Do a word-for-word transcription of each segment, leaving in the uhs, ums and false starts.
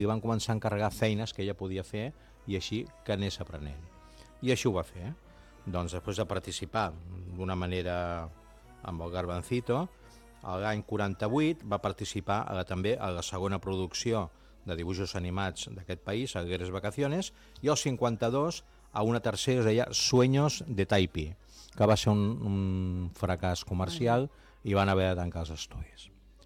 li van començar a encarregar feines que ella podia fer i així que anés aprenent. I així ho va fer. Doncs després de participar d'una manera amb el Garbancito, l'any quaranta-vuit va participar a la, també a la segona producció de dibuixos animats d'aquest país, a Guerres Vacaciones, i al cinquanta-dos a una tercera, es deia Sueños de Taipi, que va ser un, un fracàs comercial i van haver de tancar els estudis.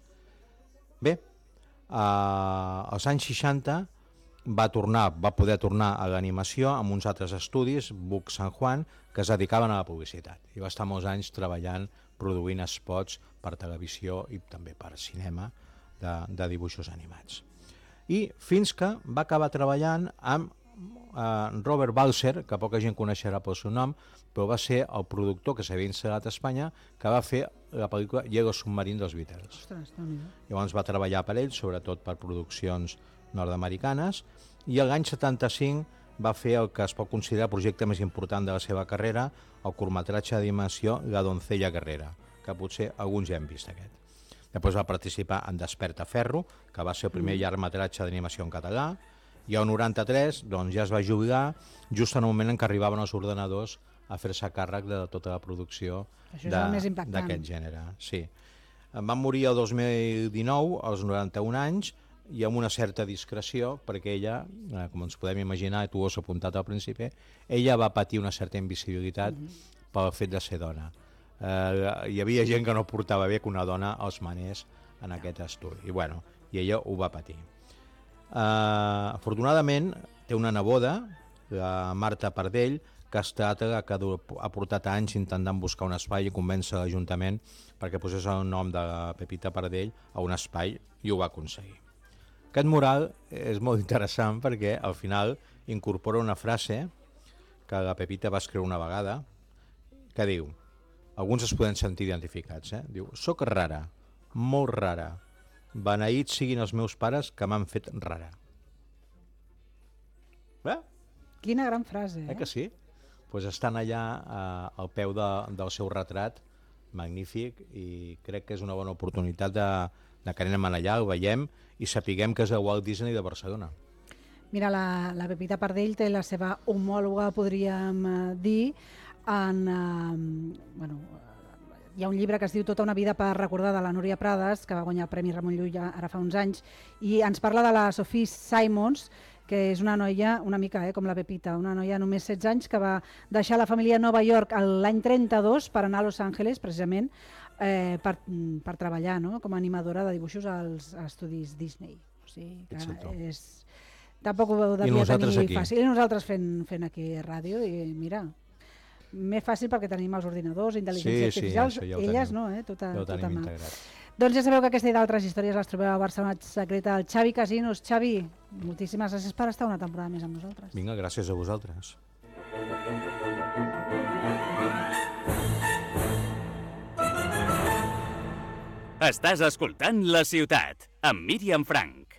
Bé, eh, als anys seixanta va tornar, va poder tornar a l'animació amb uns altres estudis, Buc San Juan, que es dedicaven a la publicitat. I va estar molts anys treballant, produint spots per televisió i també per cinema de, de dibuixos animats. I fins que va acabar treballant amb eh, Robert Balser, que poca gent coneixerà pel seu nom, però va ser el productor que s'havia instal·lat a Espanya, que va fer la pel·lícula Llego Submarín dels Beatles. Ostres, Déu-n'hi-do. Llavors va treballar per ell, sobretot per produccions nord-americanes, i l'any setanta-cinc va fer el que es pot considerar el projecte més important de la seva carrera, el curtmetratge d'animació La doncella guerrera, que potser alguns ja hem vist aquest. Després va participar en Desperta Ferro, que va ser el primer llargmetratge d'animació en català, i al noranta-tres doncs, ja es va jubilar, just en el moment en què arribaven els ordenadors a fer-se càrrec de tota la producció d'aquest gènere. Sí. Va morir el dos mil dinou, als noranta-un anys, i amb una certa discreció, perquè ella, eh, com ens podem imaginar, i tu ho has apuntat al principi, ella va patir una certa invisibilitat mm-hmm. pel fet de ser dona. Eh, hi havia gent que no portava bé que una dona els manés en aquest estudi, i, bueno, i ella ho va patir. Eh, afortunadament, té una neboda, la Marta Pardell, que ha estat la que ha portat anys intentant buscar un espai i convèncer l'Ajuntament perquè posés el nom de la Pepita Pardell a un espai, i ho va aconseguir. Aquest mural és molt interessant perquè al final incorpora una frase que la Pepita va escriure una vegada que diu, alguns es poden sentir identificats, eh? Diu, soc rara, molt rara, beneïts siguin els meus pares que m'han fet rara. Eh? Quina gran frase, eh? Eh que sí? Pues estan allà eh, al peu de, del seu retrat, magnífic, i crec que és una bona oportunitat de, de que anem allà, el veiem i sapiguem que és el Walt Disney de Barcelona. Mira, la, la Pepita Pardell té la seva homòloga, podríem eh, dir, en... Eh, bueno, hi ha un llibre que es diu Tota una vida per recordar, de la Núria Prades, que va guanyar el Premi Ramon Llull ara fa uns anys, i ens parla de la Sophie Simons, que és una noia, una mica eh, com la Pepita, una noia només setze anys que va deixar la família a Nova York l'any trenta-dos per anar a Los Angeles, precisament, eh, per, per treballar, no?, com a animadora de dibuixos als estudis Disney. O sigui, que és... Tampoc ho devia tenir aquí. fàcil. I nosaltres fent, fent aquí ràdio, i mira, més fàcil perquè tenim els ordinadors, intel·ligència sí, artificial, sí, ja elles tenim. no, eh? Tota, ja ho tenim tota integrat. Doncs ja sabeu que aquesta i d'altres històries les trobeu a Barcelona Secreta al Xavi Casinos. Xavi, moltíssimes gràcies per estar una temporada més amb nosaltres. Vinga, gràcies a vosaltres. Estàs escoltant La Ciutat, amb Míriam Frank.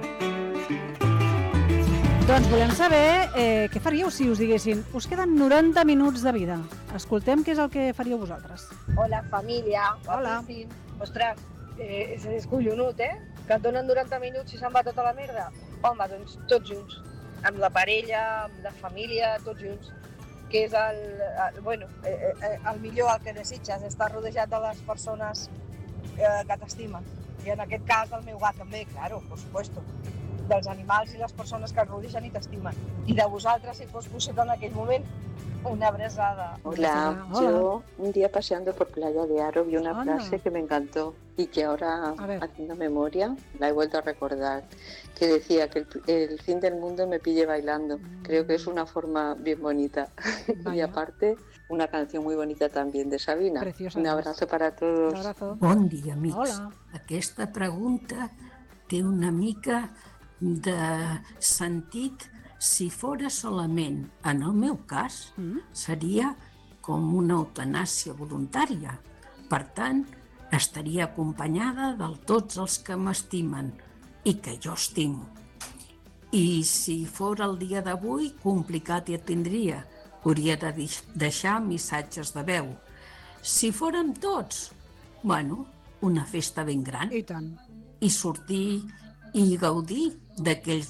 Doncs volem saber eh, què faríeu si us diguessin us queden noranta minuts de vida. Escoltem què és el que faríeu vosaltres. Hola, família. Hola. Guapíssim. Ostres, eh, és, és collonut, eh? Que et donen noranta minuts i se'n va tota la merda. Home, doncs tots junts. Amb la parella, amb la família, tots junts. Que és el, el, bueno, eh, eh, el millor, el que desitges, estar rodejat de les persones eh, que t'estimen. I en aquest cas el meu gat també, claro, por supuesto. Dels animals i les persones que et rodegen i t'estimen. I de vosaltres, si fos possible en aquell moment, una abrazada. Hola, Hola. yo un día paseando por Playa de Aro vi una Anda. frase que me encantó y que ahora, A ver. haciendo memoria, la he vuelto a recordar, que decía que el, el fin del mundo me pille bailando. Mm. Creo que es una forma bien bonita. Y Vaya. aparte, una canción muy bonita también de Sabina. Preciosa. Un abrazo para todos. Un abrazo. Bon dia, amics. Hola. Aquesta pregunta té una mica de sentit si fora solament, en el meu cas, Mm. seria com una eutanàsia voluntària. Per tant, estaria acompanyada de tots els que m'estimen i que jo estimo. I si fora el dia d'avui, complicat ja tindria. Hauria de deixar missatges de veu. Si fórem tots, bueno, una festa ben gran. I tant. I sortir i gaudir d'aquells